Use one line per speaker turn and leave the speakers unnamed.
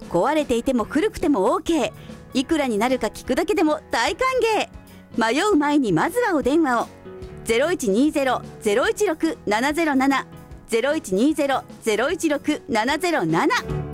壊れていても古くても OK、 いくらになるか聞くだけでも大歓迎。迷う前にまずはお電話を。 0120-016-707 0120-016-707